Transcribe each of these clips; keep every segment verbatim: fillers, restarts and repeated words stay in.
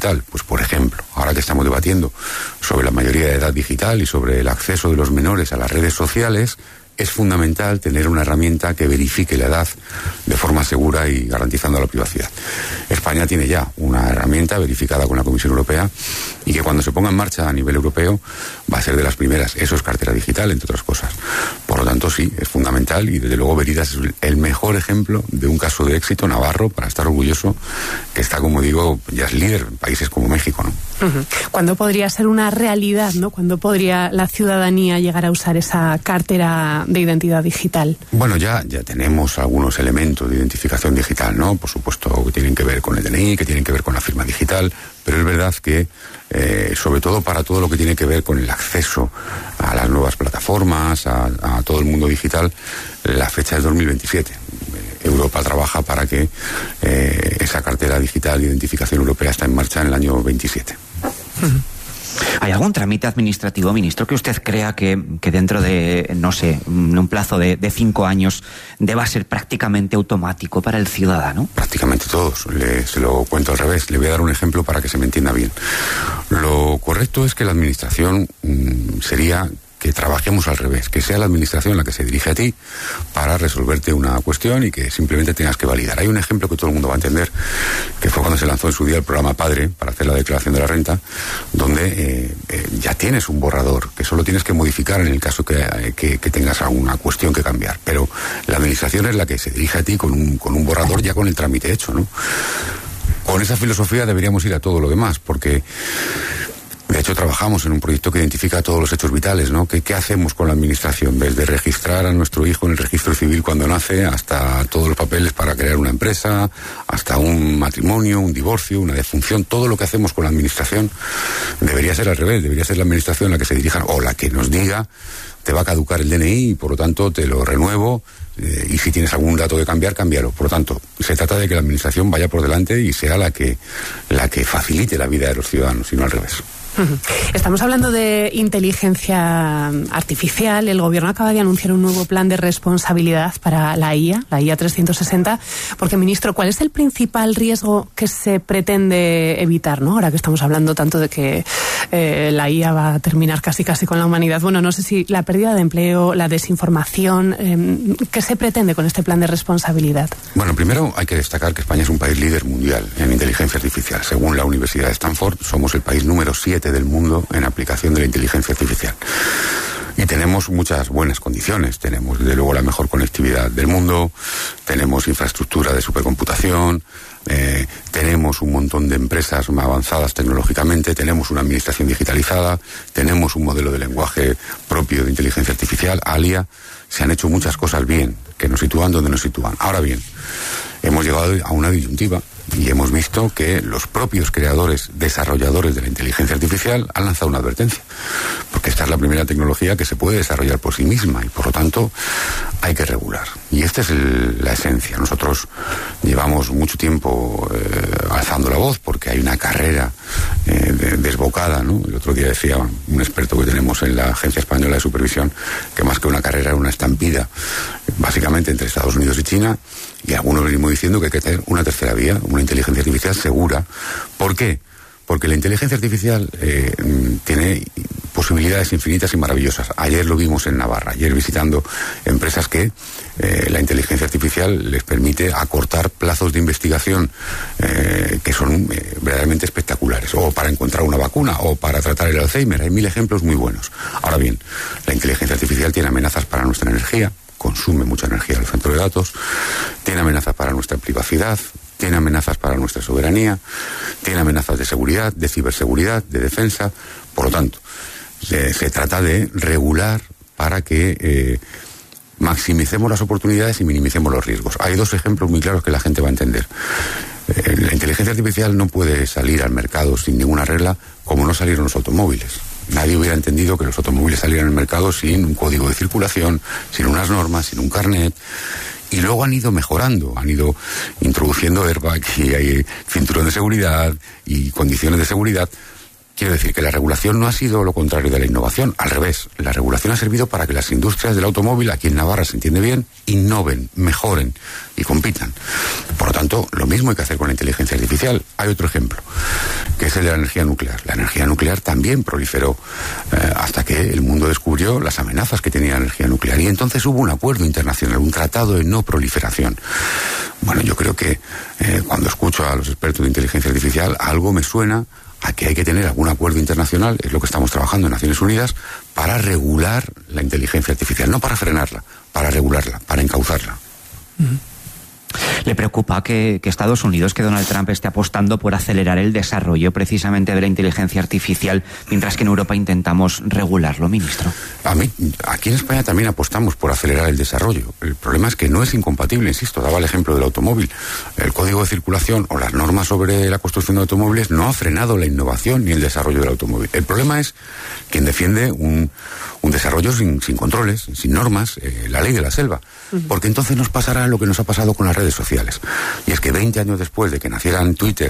digital? Pues por ejemplo, ahora que estamos debatiendo sobre la mayoría de edad digital y sobre el acceso de los menores a las redes sociales, es fundamental tener una herramienta que verifique la edad de forma segura y garantizando la privacidad. España tiene ya una herramienta verificada con la Comisión Europea y que cuando se ponga en marcha a nivel europeo va a ser de las primeras. Eso es cartera digital, entre otras cosas. Por lo tanto, sí, es fundamental y desde luego Veridas es el mejor ejemplo de un caso de éxito navarro para estar orgulloso, que está, como digo, ya es líder en países como México, ¿no? Uh-huh. ¿Cuándo podría ser una realidad, ¿no? ¿Cuándo podría la ciudadanía llegar a usar esa cartera de identidad digital? Bueno, ya, ya tenemos algunos elementos de identificación digital, ¿no? Por supuesto, que tienen que ver con el D N I, que tienen que ver con la firma digital, pero es verdad que, eh, sobre todo para todo lo que tiene que ver con el acceso a las nuevas plataformas, a, a todo el mundo digital, la fecha es dos mil veintisiete. Europa trabaja para que eh, esa cartera digital de identificación europea está en marcha en el año veintisiete. Uh-huh. ¿Hay algún trámite administrativo, ministro, que usted crea que, que dentro de, no sé, un plazo de, de cinco años deba ser prácticamente automático para el ciudadano? Prácticamente todos. Le, se lo cuento al revés. Le voy a dar un ejemplo para que se me entienda bien. Lo correcto es que la administración mmm, sería que trabajemos al revés, que sea la administración la que se dirige a ti para resolverte una cuestión y que simplemente tengas que validar. Hay un ejemplo que todo el mundo va a entender, que fue cuando se lanzó en su día el programa Padre para hacer la declaración de la renta, donde eh, eh, ya tienes un borrador, que solo tienes que modificar en el caso que, eh, que, que tengas alguna cuestión que cambiar. Pero la administración es la que se dirige a ti con un, con un borrador ya con el trámite hecho, ¿no? Con esa filosofía deberíamos ir a todo lo demás, porque de hecho trabajamos en un proyecto que identifica todos los hechos vitales, ¿no? ¿Qué, qué hacemos con la administración? Desde registrar a nuestro hijo en el registro civil cuando nace, hasta todos los papeles para crear una empresa, hasta un matrimonio, un divorcio, una defunción. Todo lo que hacemos con la administración debería ser al revés, debería ser la administración la que se dirija, o la que nos diga: te va a caducar el D N I y por lo tanto te lo renuevo, eh, y si tienes algún dato que cambiar, cámbialo. Por lo tanto, se trata de que la administración vaya por delante y sea la que, la que facilite la vida de los ciudadanos, y no al revés. Estamos hablando de inteligencia artificial. El gobierno acaba de anunciar un nuevo plan de responsabilidad para la I A, la I A trescientos sesenta, porque, ministro, ¿cuál es el principal riesgo que se pretende evitar, ¿no? Ahora que estamos hablando tanto de que eh, la I A va a terminar casi casi con la humanidad. Bueno, no sé si la pérdida de empleo, la desinformación, eh, ¿qué se pretende con este plan de responsabilidad? Bueno, primero hay que destacar que España es un país líder mundial en inteligencia artificial. Según la Universidad de Stanford, somos el país número siete del mundo en aplicación de la inteligencia artificial. Y tenemos muchas buenas condiciones. Tenemos, desde luego, la mejor conectividad del mundo, tenemos infraestructura de supercomputación, eh, tenemos un montón de empresas más avanzadas tecnológicamente, tenemos una administración digitalizada, tenemos un modelo de lenguaje propio de inteligencia artificial, ALIA. Se han hecho muchas cosas bien, que nos sitúan donde nos sitúan. Ahora bien, hemos llegado a una disyuntiva y hemos visto que los propios creadores, desarrolladores de la inteligencia artificial han lanzado una advertencia, porque esta es la primera tecnología que se puede desarrollar por sí misma y por lo tanto hay que regular. Y esta es el, la esencia. Nosotros llevamos mucho tiempo eh, alzando la voz porque hay una carrera eh, de, desbocada, ¿no? El otro día decía un experto que tenemos en la Agencia Española de Supervisión que más que una carrera era una estampida, básicamente entre Estados Unidos y China, y algunos venimos diciendo que hay que tener una tercera vía, una inteligencia artificial segura. ¿Por qué? Porque la inteligencia artificial eh, tiene posibilidades infinitas y maravillosas. Ayer lo vimos en Navarra, ayer visitando empresas que eh, la inteligencia artificial les permite acortar plazos de investigación eh, que son eh, verdaderamente espectaculares, o para encontrar una vacuna, o para tratar el Alzheimer. Hay mil ejemplos muy buenos. Ahora bien, la inteligencia artificial tiene amenazas para nuestra energía, consume mucha energía el centro de datos, tiene amenazas para nuestra privacidad, tiene amenazas para nuestra soberanía, tiene amenazas de seguridad, de ciberseguridad, de defensa. Por lo tanto, se, se trata de regular para que eh, maximicemos las oportunidades y minimicemos los riesgos. Hay dos ejemplos muy claros que la gente va a entender. Eh, la inteligencia artificial no puede salir al mercado sin ninguna regla, como no salieron los automóviles. Nadie hubiera entendido que los automóviles salieran al mercado sin un código de circulación, sin unas normas, sin un carnet. Y luego han ido mejorando, han ido introduciendo airbag y hay cinturón de seguridad y condiciones de seguridad. Quiero decir que la regulación no ha sido lo contrario de la innovación, al revés. La regulación ha servido para que las industrias del automóvil, aquí en Navarra se entiende bien, innoven, mejoren y compitan. Por lo tanto, lo mismo hay que hacer con la inteligencia artificial. Hay otro ejemplo, que es es el de la energía nuclear. La energía nuclear también proliferó eh, hasta que el mundo descubrió las amenazas que tenía la energía nuclear. Y entonces hubo un acuerdo internacional, un tratado de no proliferación. Bueno, yo creo que eh, cuando escucho a los expertos de inteligencia artificial, algo me suena a que hay que tener algún acuerdo internacional, es lo que estamos trabajando en Naciones Unidas, para regular la inteligencia artificial, no para frenarla, para regularla, para encauzarla. Uh-huh. ¿Le preocupa que, que Estados Unidos, que Donald Trump esté apostando por acelerar el desarrollo precisamente de la inteligencia artificial, mientras que en Europa intentamos regularlo, ministro? A mí, aquí en España también apostamos por acelerar el desarrollo. El problema es que no es incompatible, insisto, daba el ejemplo del automóvil. El código de circulación o las normas sobre la construcción de automóviles no ha frenado la innovación ni el desarrollo del automóvil. El problema es quien defiende un, un desarrollo sin, sin controles, sin normas, eh, la ley de la selva. Porque entonces nos pasará lo que nos ha pasado con las redes sociales. Y es que veinte años después de que nacieran Twitter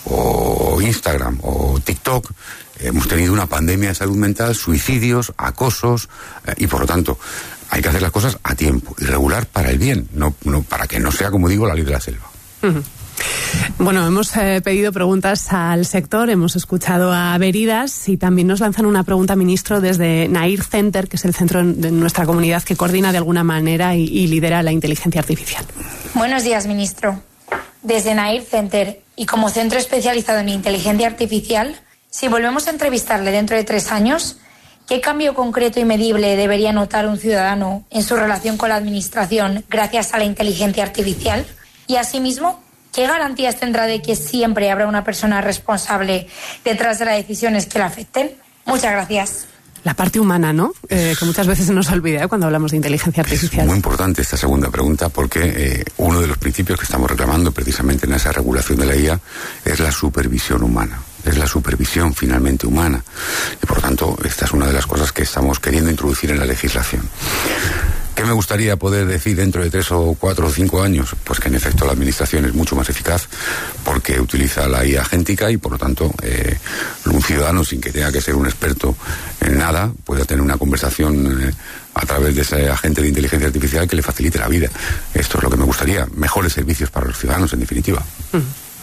o Instagram o TikTok, hemos tenido una pandemia de salud mental, suicidios, acosos, eh, y por lo tanto hay que hacer las cosas a tiempo y regular para el bien, no, no para que no sea, como digo, la ley de la selva. Uh-huh. Bueno, hemos eh, pedido preguntas al sector, hemos escuchado a Veridas y también nos lanzan una pregunta, ministro, desde Nair Center, que es el centro de nuestra comunidad que coordina de alguna manera y, y lidera la inteligencia artificial. Buenos días, ministro. Desde Nair Center y como centro especializado en inteligencia artificial, si volvemos a entrevistarle dentro de tres años, ¿qué cambio concreto y medible debería notar un ciudadano en su relación con la administración gracias a la inteligencia artificial? Y asimismo, ¿qué garantías tendrá de que siempre habrá una persona responsable detrás de las decisiones que le afecten? Muchas gracias. La parte humana, ¿no? Eh, que muchas veces se nos olvida ¿eh? cuando hablamos de inteligencia artificial. Es muy importante esta segunda pregunta porque eh, uno de los principios que estamos reclamando precisamente en esa regulación de la I A es la supervisión humana. Es la supervisión finalmente humana. Y por lo tanto, esta es una de las cosas que estamos queriendo introducir en la legislación. ¿Qué me gustaría poder decir dentro de tres o cuatro o cinco años? Pues que en efecto la administración es mucho más eficaz porque utiliza la I A agéntica y por lo tanto eh, un ciudadano sin que tenga que ser un experto en nada pueda tener una conversación eh, a través de ese agente de inteligencia artificial que le facilite la vida. Esto es lo que me gustaría, mejores servicios para los ciudadanos en definitiva. Mm.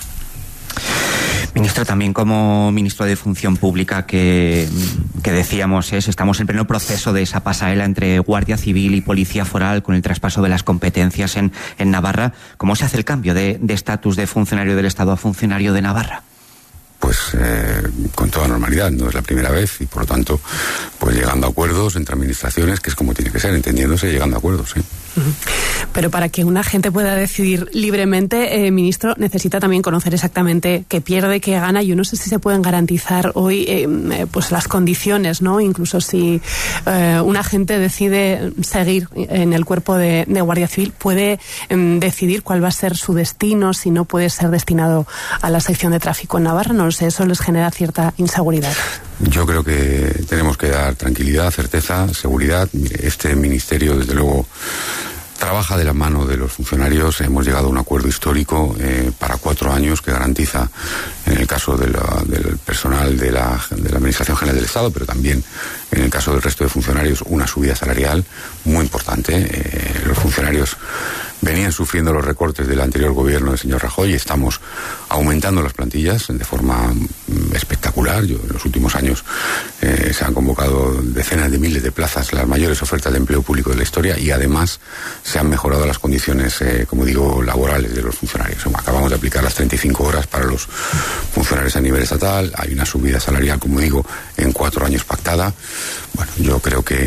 Ministro, también como ministro de Función Pública que, que decíamos es, estamos en pleno proceso de esa pasarela entre Guardia Civil y Policía Foral con el traspaso de las competencias en, en Navarra. ¿Cómo se hace el cambio de estatus de, de funcionario del Estado a funcionario de Navarra? Pues eh, con toda normalidad, no es la primera vez y por lo tanto pues llegando a acuerdos entre administraciones, que es como tiene que ser, entendiéndose, llegando a acuerdos, ¿sí? Pero para que una gente pueda decidir libremente, eh, ministro, necesita también conocer exactamente qué pierde, qué gana. Yo no sé si se pueden garantizar hoy eh, pues las condiciones, ¿no? Incluso si eh, una gente decide seguir en el cuerpo de, de Guardia Civil, puede eh, decidir cuál va a ser su destino, si no puede ser destinado a la sección de tráfico en Navarra. No lo sé, eso les genera cierta inseguridad. Yo creo que tenemos que dar tranquilidad, certeza, seguridad. Este ministerio, desde luego, trabaja de la mano de los funcionarios. Hemos llegado a un acuerdo histórico eh, para cuatro años que garantiza, en el caso de la, del personal de la, de la Administración General del Estado, pero también en el caso del resto de funcionarios, una subida salarial muy importante. Eh, los funcionarios venían sufriendo los recortes del anterior gobierno del señor Rajoy y estamos aumentando las plantillas de forma espectacular. Yo, en los últimos años eh, se han convocado decenas de miles de plazas, las mayores ofertas de empleo público de la historia, y además se han mejorado las condiciones, eh, como digo, laborales de los funcionarios. Acabamos de aplicar las treinta y cinco horas para los funcionarios a nivel estatal. Hay una subida salarial, como digo, en cuatro años pactada. Bueno, yo creo que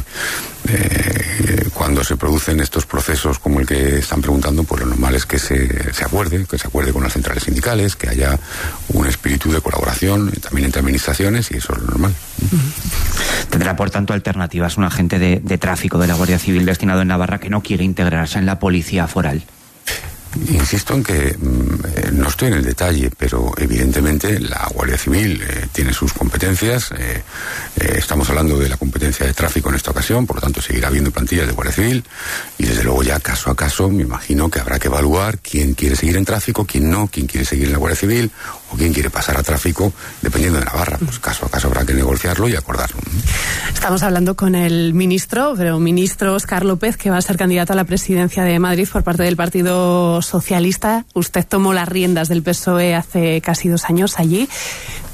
eh, cuando se producen estos procesos como el que están preguntando, pues lo normal es que se, se acuerde, que se acuerde con las centrales sindicales, que haya un espíritu de colaboración también entre administraciones, y eso es lo normal. Uh-huh. Tendrá, por tanto, alternativas un agente de, de tráfico de la Guardia Civil destinado en Navarra que no quiere integrarse en la Policía Foral. Insisto en que eh, no estoy en el detalle, pero evidentemente la Guardia Civil eh, tiene sus competencias. Eh, eh, estamos hablando de la competencia de tráfico en esta ocasión, por lo tanto seguirá habiendo plantillas de Guardia Civil y desde luego ya caso a caso me imagino que habrá que evaluar quién quiere seguir en tráfico, quién no, quién quiere seguir en la Guardia Civil o quién quiere pasar a tráfico, dependiendo de Navarra. Pues caso a caso habrá que negociarlo y acordarlo. Estamos hablando con el ministro, pero ministro Óscar López, que va a ser candidato a la presidencia de Madrid por parte del Partido Socialista. Usted tomó las riendas del P S O E hace casi dos años allí.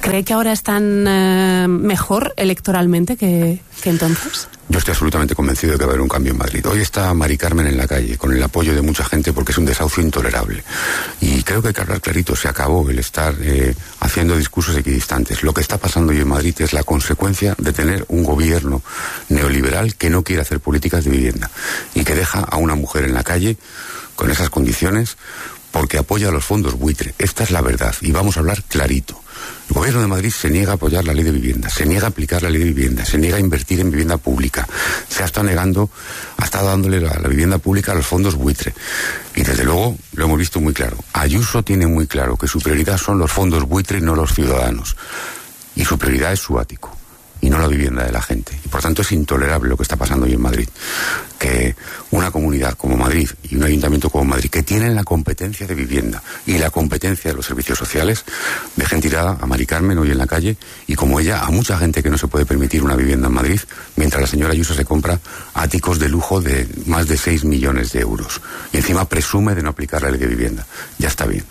¿Cree que ahora están eh, mejor electoralmente que, que entonces? Yo estoy absolutamente convencido de que va a haber un cambio en Madrid. Hoy está Mari Carmen en la calle, con el apoyo de mucha gente, porque es un desahucio intolerable. Y creo que hay que hablar clarito, se acabó el estar eh, haciendo discursos equidistantes. Lo que está pasando hoy en Madrid es la consecuencia de tener un gobierno neoliberal que no quiere hacer políticas de vivienda y que deja a una mujer en la calle con esas condiciones porque apoya a los fondos buitre. Esta es la verdad y vamos a hablar clarito. El gobierno de Madrid se niega a apoyar la ley de vivienda, se niega a aplicar la ley de vivienda, se niega a invertir en vivienda pública, se ha estado negando, ha estado dándole la, la vivienda pública a los fondos buitre. Y desde luego lo hemos visto muy claro. Ayuso tiene muy claro que su prioridad son los fondos buitre y no los ciudadanos. Y su prioridad es su ático y no la vivienda de la gente. Y por tanto es intolerable lo que está pasando hoy en Madrid. Que una comunidad como Madrid y un ayuntamiento como Madrid, que tienen la competencia de vivienda y la competencia de los servicios sociales, dejen tirada a Mari Carmen hoy en la calle y como ella a mucha gente que no se puede permitir una vivienda en Madrid, mientras la señora Ayuso se compra áticos de lujo de más de seis millones de euros. Y encima presume de no aplicar la ley de vivienda. Ya está bien.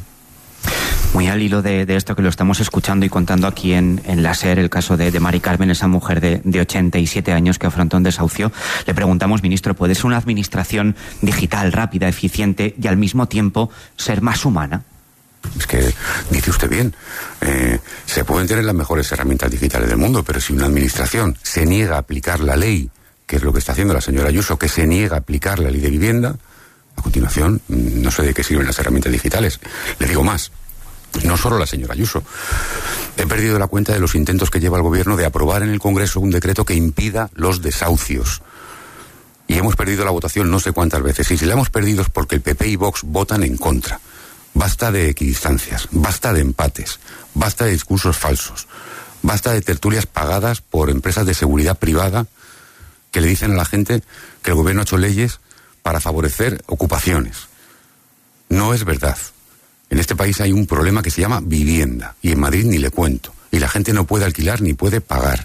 Muy al hilo de, de esto que lo estamos escuchando y contando aquí en, en la SER, el caso de, de Mari Carmen, esa mujer de, de ochenta y siete años que afrontó un desahucio, le preguntamos, ministro, ¿puede ser una administración digital, rápida, eficiente y al mismo tiempo ser más humana? Es que dice usted bien, eh, se pueden tener las mejores herramientas digitales del mundo, pero si una administración se niega a aplicar la ley, que es lo que está haciendo la señora Ayuso, que se niega a aplicar la ley de vivienda, a continuación no sé de qué sirven las herramientas digitales. Le digo más. No solo la señora Ayuso. He perdido la cuenta de los intentos que lleva el gobierno de aprobar en el Congreso un decreto que impida los desahucios. Y hemos perdido la votación no sé cuántas veces. Y si la hemos perdido es porque el P P y Vox votan en contra. Basta de equidistancias, basta de empates, basta de discursos falsos, basta de tertulias pagadas por empresas de seguridad privada que le dicen a la gente que el gobierno ha hecho leyes para favorecer ocupaciones. No es verdad. En este país hay un problema que se llama vivienda, y en Madrid ni le cuento, y la gente no puede alquilar ni puede pagar.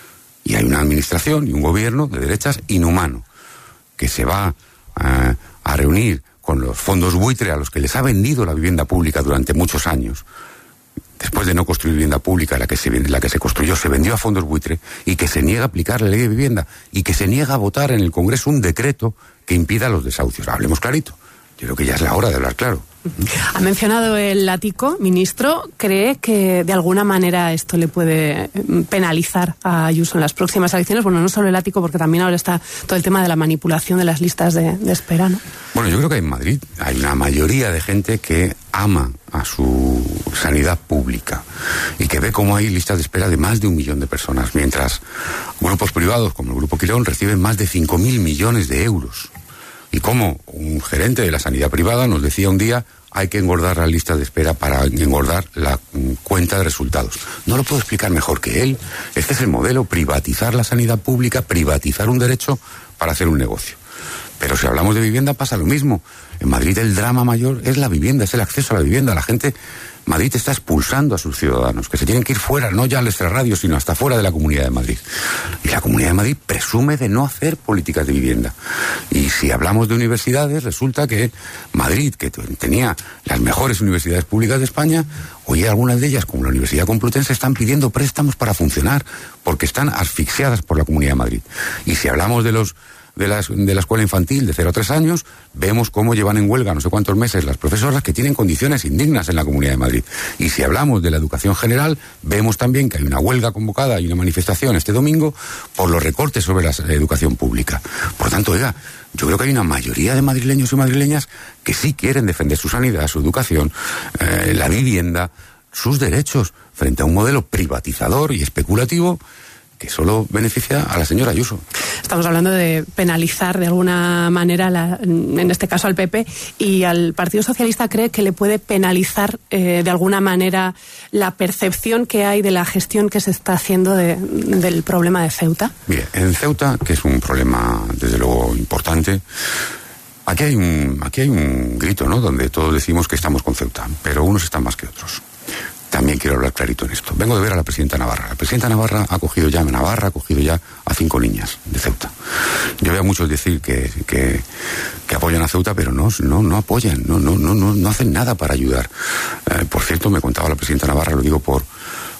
Y hay una administración y un gobierno de derechas inhumano, que se va a, a reunir con los fondos buitre a los que les ha vendido la vivienda pública durante muchos años. Después de no construir vivienda pública, la que se, la que se construyó se vendió a fondos buitre, y que se niega a aplicar la ley de vivienda, y que se niega a votar en el Congreso un decreto que impida los desahucios. Hablemos clarito. Yo creo que ya es la hora de hablar claro. Ha mencionado el ático, ministro. ¿Cree que de alguna manera esto le puede penalizar a Ayuso en las próximas elecciones? Bueno, no solo el ático, porque también ahora está todo el tema de la manipulación de las listas de, de espera, ¿no? Bueno, yo creo que en Madrid hay una mayoría de gente que ama a su sanidad pública y que ve cómo hay listas de espera de más de un millón de personas, mientras grupos privados como el Grupo Quirón reciben más de cinco mil millones de euros. Y como un gerente de la sanidad privada nos decía un día, hay que engordar la lista de espera para engordar la cuenta de resultados. No lo puedo explicar mejor que él. Este es el modelo, privatizar la sanidad pública, privatizar un derecho para hacer un negocio. Pero si hablamos de vivienda pasa lo mismo. En Madrid el drama mayor es la vivienda, es el acceso a la vivienda. La gente, Madrid está expulsando a sus ciudadanos, que se tienen que ir fuera, no ya al extrarradio, sino hasta fuera de la Comunidad de Madrid. Y la Comunidad de Madrid presume de no hacer políticas de vivienda. Y si hablamos de universidades, resulta que Madrid, que tenía las mejores universidades públicas de España, hoy algunas de ellas, como la Universidad Complutense, están pidiendo préstamos para funcionar, porque están asfixiadas por la Comunidad de Madrid. Y si hablamos de los de la, de la escuela infantil de cero a tres años, vemos cómo llevan en huelga no sé cuántos meses las profesoras que tienen condiciones indignas en la Comunidad de Madrid. Y si hablamos de la educación general, vemos también que hay una huelga convocada y una manifestación este domingo por los recortes sobre la educación pública. Por tanto, oiga, yo creo que hay una mayoría de madrileños y madrileñas que sí quieren defender su sanidad, su educación, eh, la vivienda, sus derechos, frente a un modelo privatizador y especulativo que solo beneficia a la señora Ayuso. Estamos hablando de penalizar de alguna manera, la, en este caso al P P, y al Partido Socialista. ¿Cree que le puede penalizar eh, de alguna manera la percepción que hay de la gestión que se está haciendo de, del problema de Ceuta? Mire, en Ceuta, que es un problema desde luego importante, aquí hay un, aquí hay un grito, ¿no?, donde todos decimos que estamos con Ceuta, pero unos están más que otros. También quiero hablar clarito en esto. Vengo de ver a la presidenta Navarra. La presidenta Navarra ha cogido ya, Navarra ha cogido ya a cinco niñas de Ceuta. Yo veo a muchos decir que, que, que apoyan a Ceuta, pero no, no, no apoyan, no, no, no, no, no hacen nada para ayudar. Eh, por cierto, me contaba la presidenta Navarra, lo digo por,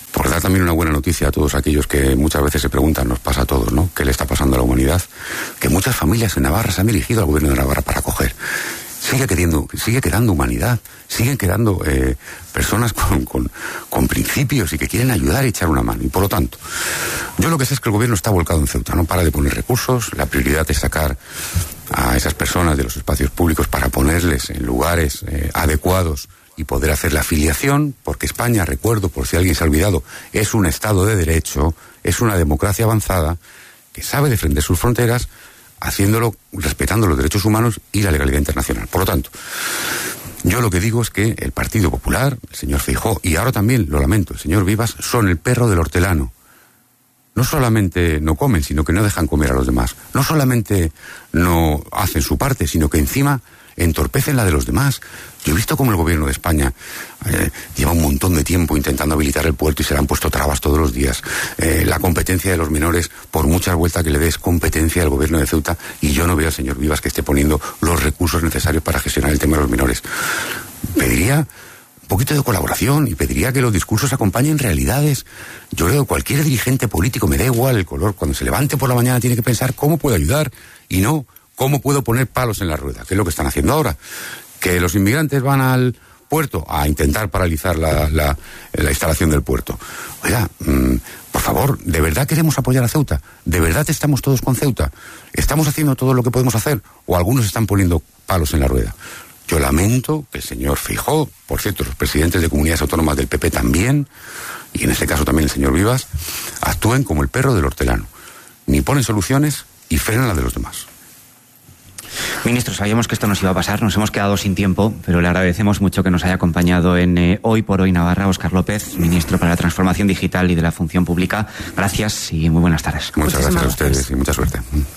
también una buena noticia a todos aquellos que muchas veces se preguntan, nos pasa a todos, ¿no?, ¿qué le está pasando a la humanidad? Que muchas familias en Navarra se han dirigido al gobierno de Navarra para acoger. Sigue quedando, sigue quedando humanidad, siguen quedando eh, personas con, con, con principios y que quieren ayudar y echar una mano. Y por lo tanto, yo lo que sé es que el gobierno está volcado en Ceuta, no para de poner recursos, la prioridad es sacar a esas personas de los espacios públicos para ponerles en lugares eh, adecuados y poder hacer la afiliación, porque España, recuerdo, por si alguien se ha olvidado, es un Estado de Derecho, es una democracia avanzada, que sabe defender sus fronteras, haciéndolo, respetando los derechos humanos y la legalidad internacional. Por lo tanto, yo lo que digo es que el Partido Popular, el señor Feijóo, y ahora también, lo lamento, el señor Vivas, son el perro del hortelano. No solamente no comen, sino que no dejan comer a los demás. No solamente no hacen su parte, sino que encima entorpecen la de los demás. Yo he visto cómo el gobierno de España eh, lleva un montón de tiempo intentando habilitar el puerto y se le han puesto trabas todos los días. Eh, la competencia de los menores, por muchas vueltas que le des, competencia del gobierno de Ceuta, y yo no veo al señor Vivas que esté poniendo los recursos necesarios para gestionar el tema de los menores. Pediría un poquito de colaboración y pediría que los discursos acompañen realidades. Yo creo que cualquier dirigente político, me da igual el color, cuando se levante por la mañana tiene que pensar cómo puedo ayudar y no cómo puedo poner palos en la rueda, que es lo que están haciendo ahora. Que los inmigrantes van al puerto a intentar paralizar la, la, la instalación del puerto. Oiga, mmm, por favor, ¿de verdad queremos apoyar a Ceuta? ¿De verdad estamos todos con Ceuta? ¿Estamos haciendo todo lo que podemos hacer? ¿O algunos están poniendo palos en la rueda? Yo lamento que el señor Feijóo, por cierto, los presidentes de comunidades autónomas del P P también, y en este caso también el señor Vivas, actúen como el perro del hortelano. Ni ponen soluciones y frenan la de los demás. Ministro, sabíamos que esto nos iba a pasar, nos hemos quedado sin tiempo, pero le agradecemos mucho que nos haya acompañado en eh, Hoy por Hoy Navarra. Óscar López, ministro para la Transformación Digital y de la Función Pública. Gracias y muy buenas tardes. Muchas gracias a ustedes y mucha suerte.